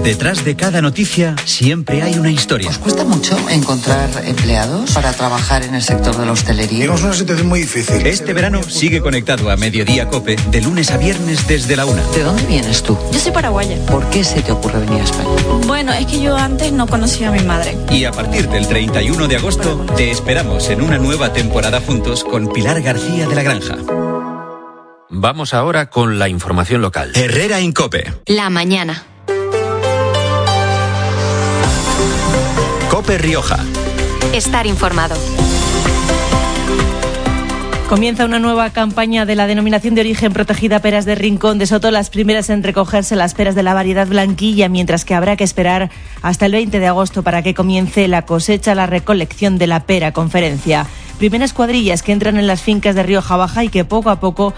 Detrás de cada noticia siempre hay una historia. ¿Os cuesta mucho encontrar empleados para trabajar en el sector de la hostelería? Tenemos una situación muy difícil. Este verano sigue conectado a Mediodía COPE de lunes a viernes desde la 1. ¿De dónde vienes tú? Yo soy paraguaya. ¿Por qué se te ocurre venir a España? Bueno, es que yo antes no conocía a mi madre. Y a partir del 31 de agosto te esperamos en una nueva temporada juntos con Pilar García de la Granja. Vamos ahora con la información local. Herrera en COPE. La mañana. COPE Rioja. Estar informado. Comienza una nueva campaña de la denominación de origen protegida Peras de Rincón de Soto, las primeras en recogerse las peras de la variedad blanquilla, mientras que habrá que esperar hasta el 20 de agosto para que comience la cosecha, la recolección de la pera conferencia. Primeras cuadrillas que entran en las fincas de Rioja Baja y que poco a poco,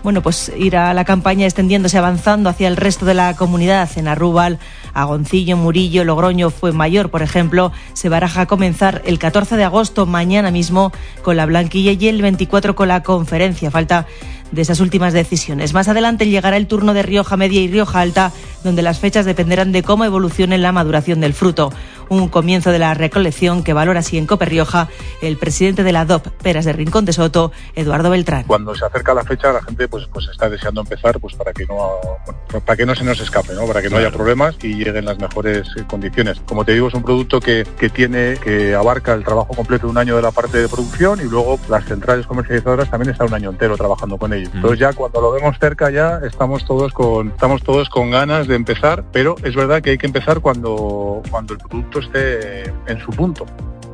irá la campaña extendiéndose, avanzando hacia el resto de la comunidad. En Arrúbal, Agoncillo, Murillo, Logroño, Fuenmayor, por ejemplo, se baraja comenzar el 14 de agosto, mañana mismo, con la blanquilla y el 24 con la conferencia. Falta de esas últimas decisiones. Más adelante llegará el turno de Rioja Media y Rioja Alta, donde las fechas dependerán de cómo evolucione la maduración del fruto. Un comienzo de la recolección que valora así en COPE Rioja el presidente de la DOP Peras de Rincón de Soto, Eduardo Beltrán. Cuando se acerca la fecha, la gente pues está deseando empezar para que no se nos escape, ¿no? Para que no haya problemas y lleguen las mejores condiciones. Como te digo, es un producto que abarca el trabajo completo de un año de la parte de producción, y luego las centrales comercializadoras también están un año entero trabajando con ellos. Entonces ya cuando lo vemos cerca ya estamos todos con ganas de empezar, pero es verdad que hay que empezar cuando el producto esté en su punto.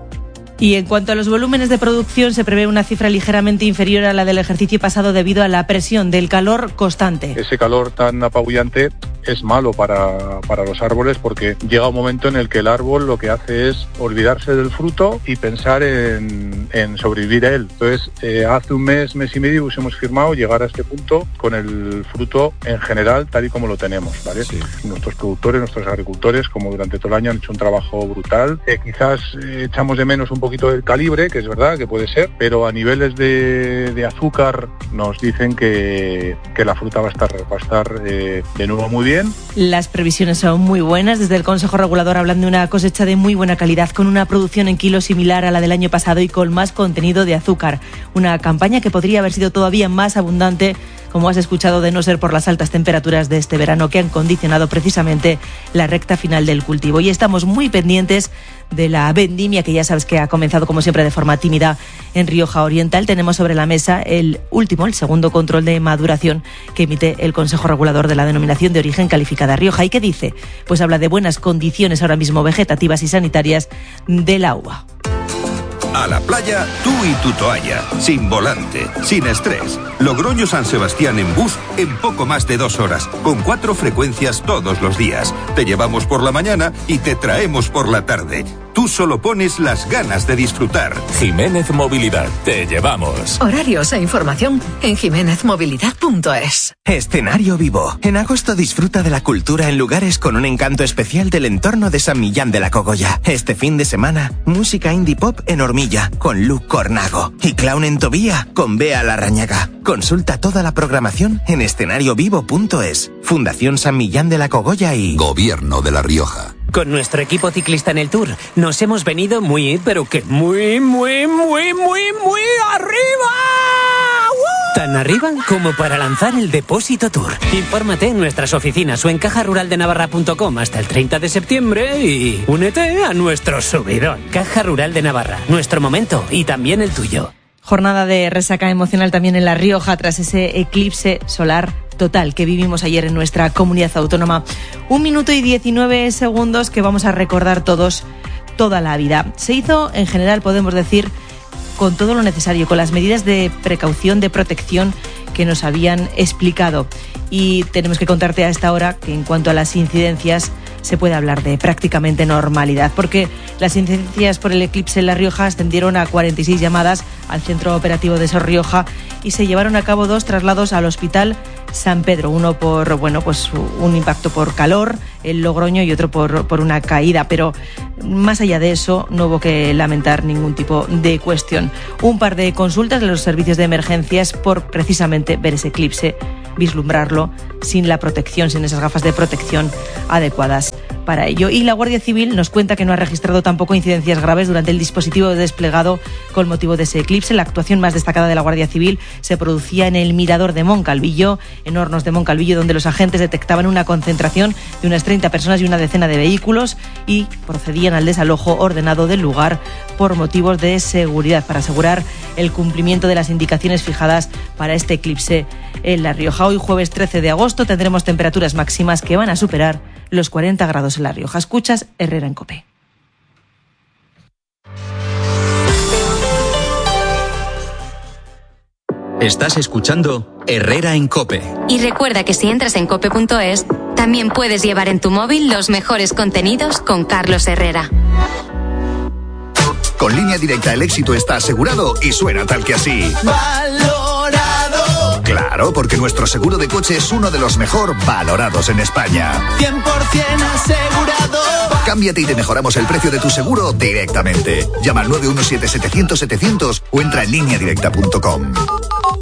Y en cuanto a los volúmenes de producción, se prevé una cifra ligeramente inferior a la del ejercicio pasado debido a la presión del calor constante. Ese calor tan apabullante es malo para los árboles, porque llega un momento en el que el árbol lo que hace es olvidarse del fruto y pensar en sobrevivir a él. Entonces, hace un mes y medio hemos firmado llegar a este punto con el fruto en general tal y como lo tenemos, ¿vale? Sí. Nuestros productores, nuestros agricultores, como durante todo el año han hecho un trabajo brutal. Quizás echamos de menos un poquito del calibre, que es verdad que puede ser, pero a niveles de azúcar nos dicen que la fruta va a estar de nuevo muy bien. Las previsiones son muy buenas. Desde el Consejo Regulador hablan de una cosecha de muy buena calidad, con una producción en kilos similar a la del año pasado y con más contenido de azúcar. Una campaña que podría haber sido todavía más abundante, como has escuchado, de no ser por las altas temperaturas de este verano que han condicionado precisamente la recta final del cultivo. Y estamos muy pendientes de la vendimia, que ya sabes que ha comenzado como siempre de forma tímida en Rioja Oriental. Tenemos sobre la mesa el segundo control de maduración que emite el Consejo Regulador de la denominación de origen calificada Rioja. ¿Y qué dice? Pues habla de buenas condiciones ahora mismo vegetativas y sanitarias del uva. A la playa, tú y tu toalla, sin volante, sin estrés. Logroño San Sebastián en bus en poco más de 2 horas, con 4 frecuencias todos los días. Te llevamos por la mañana y te traemos por la tarde. Tú solo pones las ganas de disfrutar. Jiménez Movilidad, te llevamos. Horarios e información en jimenezmovilidad.es. Escenario vivo. En agosto disfruta de la cultura en lugares con un encanto especial del entorno de San Millán de la Cogolla. Este fin de semana, música indie pop en Hormilla, con Luc Cornago. Y Clown en Tobía, con Bea Larrañaga. Consulta toda la programación en escenariovivo.es. Fundación San Millán de la Cogolla y Gobierno de La Rioja. Con nuestro equipo ciclista en el Tour nos hemos venido muy arriba. ¡Woo! Tan arriba como para lanzar el Depósito Tour. Infórmate en nuestras oficinas o en cajaruraldenavarra.com hasta el 30 de septiembre y únete a nuestro subidón. Caja Rural de Navarra, nuestro momento y también el tuyo. Jornada de resaca emocional también en La Rioja tras ese eclipse solar total que vivimos ayer en nuestra comunidad autónoma. 1 minuto y 19 segundos que vamos a recordar todos toda la vida. Se hizo, en general, podemos decir, con todo lo necesario, con las medidas de precaución, de protección que nos habían explicado. Y tenemos que contarte a esta hora que en cuanto a las incidencias se puede hablar de prácticamente normalidad, porque las incidencias por el eclipse en La Rioja ascendieron a 46 llamadas al Centro Operativo de Sor Rioja y se llevaron a cabo 2 traslados al Hospital San Pedro, uno por un impacto por calor, el Logroño, y otro por una caída, pero más allá de eso no hubo que lamentar ningún tipo de cuestión. Un par de consultas de los servicios de emergencias por precisamente ver ese eclipse, vislumbrarlo sin la protección, sin esas gafas de protección adecuadas para ello. Y la Guardia Civil nos cuenta que no ha registrado tampoco incidencias graves durante el dispositivo desplegado con motivo de ese eclipse. La actuación más destacada de la Guardia Civil se producía en el Mirador de Moncalvillo, en Hornos de Moncalvillo, donde los agentes detectaban una concentración de unas 30 personas y una decena de vehículos y procedían al desalojo ordenado del lugar por motivos de seguridad, para asegurar el cumplimiento de las indicaciones fijadas para este eclipse en La Rioja. Hoy, jueves 13 de agosto, tendremos temperaturas máximas que van a superar los 40 grados en La Rioja. Escuchas Herrera en COPE. Estás escuchando Herrera en COPE. Y recuerda que si entras en cope.es, también puedes llevar en tu móvil los mejores contenidos con Carlos Herrera. Con Línea Directa el éxito está asegurado y suena tal que así. ¡Valorado! Claro, porque nuestro seguro de coche es uno de los mejor valorados en España. 100% asegurado. Cámbiate y te mejoramos el precio de tu seguro directamente. Llama al 917-700-700 o entra en lineadirecta.com.